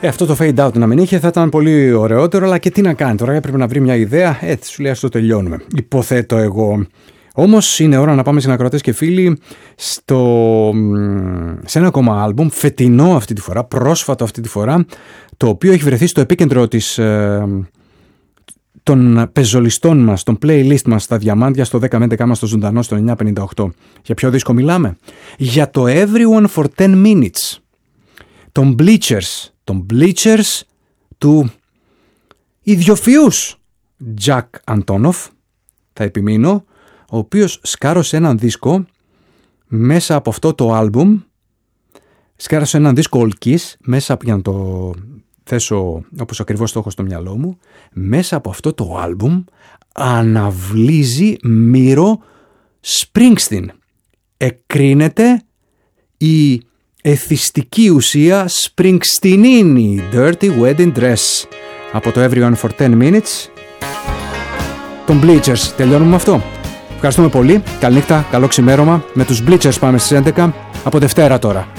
Αυτό το fade out να μην είχε θα ήταν πολύ ωραιότερο, αλλά και τι να κάνει τώρα, έπρεπε να βρει μια ιδέα. Σου λέει, ας το τελειώνουμε. Υποθέτω εγώ. Όμως είναι ώρα να πάμε συνακροατές και φίλοι σε ένα ακόμα άλμπουμ, φετινό αυτή τη φορά, πρόσφατο αυτή τη φορά, το οποίο έχει βρεθεί στο επίκεντρο των πεζολιστών μας, των playlist μας στα διαμάντια, στο 10 με 11 μας, στο ζωντανό, στο 958. Για ποιο δίσκο μιλάμε? Για το Everyone for 10 Minutes. Των Bleachers του ιδιοφυούς Jack Antonoff, θα επιμείνω, ο οποίος σκάρωσε έναν δίσκο μέσα από αυτό το άλμπουμ, σκάρωσε έναν δίσκο ολκής, μέσα, για να το θέσω όπως ακριβώς το έχω στο μυαλό μου, μέσα από αυτό το άλμπουμ αναβλύζει Μύρο Springsteen. Εκρίνεται η εθιστική ουσία Springsteenini, Dirty Wedding Dress, από το Everyone for 10 Minutes, των Bleachers. Τελειώνουμε με αυτό. Ευχαριστούμε πολύ. Καληνύχτα, καλό ξημέρωμα. Με τους Bleachers πάμε στις 11 από Δευτέρα τώρα.